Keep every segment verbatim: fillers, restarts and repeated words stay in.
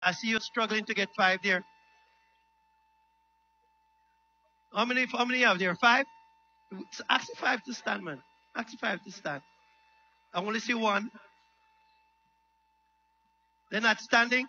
I see you struggling to get five there. How many? How many you have there? Five. Ask the five to stand, man. Ask the five to stand. I only see one. They're not standing.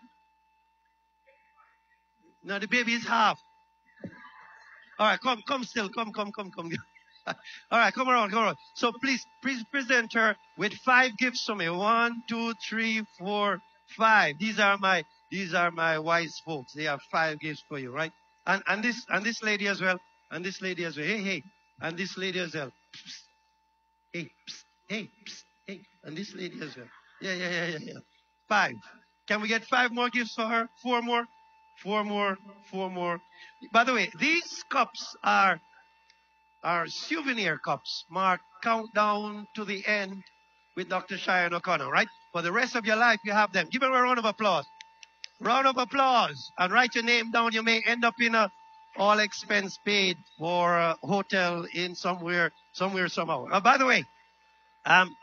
No, the baby is half. All right, come, come still. Come, come, come, come. All right, come around, come around. So please, please present her with five gifts for me. One, two, three, four, five. These are my, these are my wise folks. They have five gifts for you, right? And and this and this lady as well. And this lady as well. Hey, hey. And this lady as well. Psst. Hey, psst. Hey, psst. Hey. And this lady as well. Yeah, yeah, yeah, yeah, yeah. Five. Can we get five more gifts for her? Four more? Four more, four more. By the way, these cups are are souvenir cups marked countdown to the end with Doctor Cheyenne O'Connor, right? For the rest of your life, you have them. Give them a round of applause. Round of applause. And write your name down. You may end up in a all expense paid for a hotel in somewhere, somewhere, somehow. Uh, by the way, um,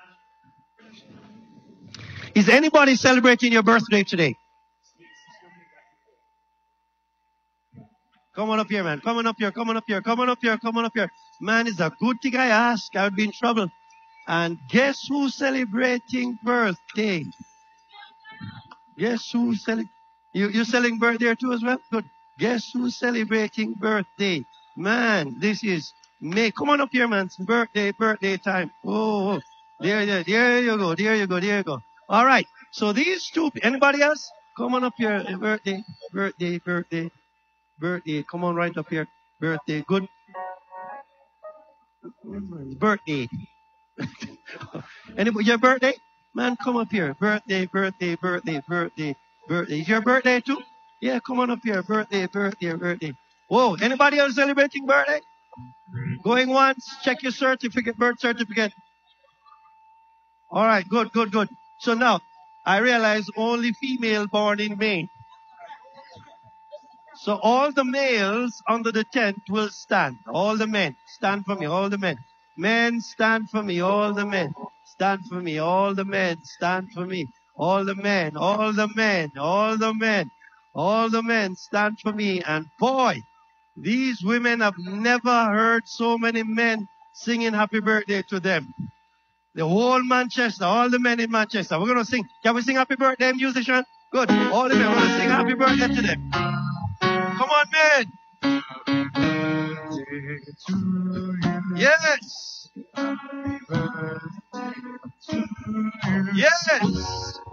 is anybody celebrating your birthday today? Come on up here, man. Come on up here. Come on up here. Come on up here. Come on up here. Man, it's a good thing I asked. I would be in trouble. And guess who's celebrating birthday? Guess who's celebrating? You, you selling birthday too as well? Good. Guess who's celebrating birthday? Man, this is May. Come on up here, man. It's birthday, birthday time. Oh, oh. There, there, there you go. There you go. There you go. All right. So these two, anybody else? Come on up here. Birthday, birthday, birthday. Birthday, come on right up here. Birthday, good. Birthday. Anybody, your birthday? Man, come up here. Birthday, birthday, birthday, birthday, birthday. Is your birthday too? Yeah, come on up here. Birthday, birthday, birthday. Whoa, anybody else celebrating birthday? Going once, check your certificate, birth certificate. All right, good, good, good. So now, I realize only female born in May. So all the males under the tent will stand. All the men. Stand for me, all the men. Men, stand for me, all the men. Stand for me, all the men. Stand for me, all the men. All the men, all the men. All the men, stand for me. And boy, these women have never heard so many men singing happy birthday to them. The whole Manchester, all the men in Manchester. We're going to sing. Can we sing happy birthday, musician? Good. All the men, we're going to sing happy birthday to them. Come on, man. Yes. Yes.